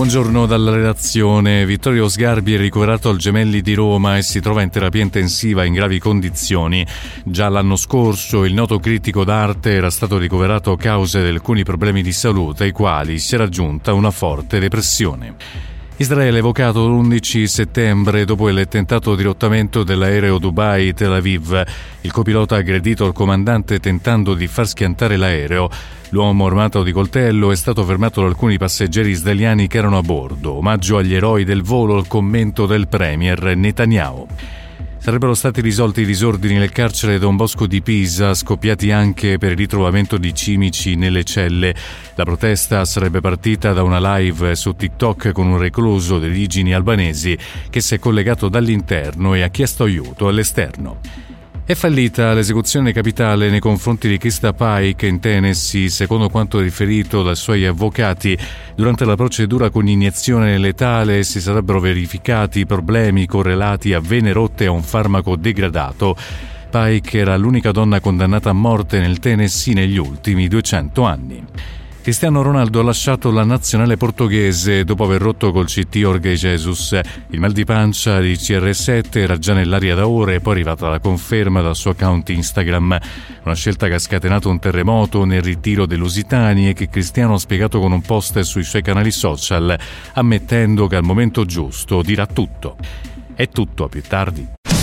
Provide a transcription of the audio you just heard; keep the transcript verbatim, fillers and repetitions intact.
Buongiorno dalla redazione. Vittorio Sgarbi è ricoverato al Gemelli di Roma e si trova in terapia intensiva in gravi condizioni. Già l'anno scorso il noto critico d'arte era stato ricoverato a causa di alcuni problemi di salute ai quali si era aggiunta una forte depressione. Israele ha evocato l'undici settembre dopo il tentato dirottamento dell'aereo Dubai-Tel Aviv. Il copilota ha aggredito il comandante tentando di far schiantare l'aereo. L'uomo armato di coltello è stato fermato da alcuni passeggeri israeliani che erano a bordo. Omaggio agli eroi del volo, il commento del premier Netanyahu. Sarebbero stati risolti i disordini nel carcere Don Bosco di Pisa, scoppiati anche per il ritrovamento di cimici nelle celle. La protesta sarebbe partita da una live su TikTok con un recluso di origini albanesi che si è collegato dall'interno e ha chiesto aiuto all'esterno. È fallita l'esecuzione capitale nei confronti di Krista Pike in Tennessee, secondo quanto riferito dai suoi avvocati. Durante la procedura con iniezione letale si sarebbero verificati problemi correlati a vene rotte e a un farmaco degradato. Pike era l'unica donna condannata a morte nel Tennessee negli ultimi duecento anni. Cristiano Ronaldo ha lasciato la nazionale portoghese dopo aver rotto col C T Jorge Jesus. Il mal di pancia di C R sette era già nell'aria da ore e poi è arrivata la conferma dal suo account Instagram. Una scelta che ha scatenato un terremoto nel ritiro dei lusitani e che Cristiano ha spiegato con un post sui suoi canali social, ammettendo che al momento giusto dirà tutto. È tutto, a più tardi.